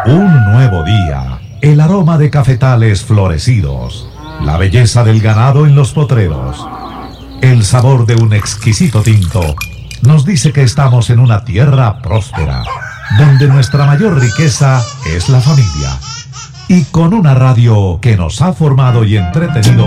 Un nuevo día, el aroma de cafetales florecidos, la belleza del ganado en los potreros, el sabor de un exquisito tinto, nos dice que estamos en una tierra próspera, donde nuestra mayor riqueza es la familia. Y con una radio que nos ha formado y entretenido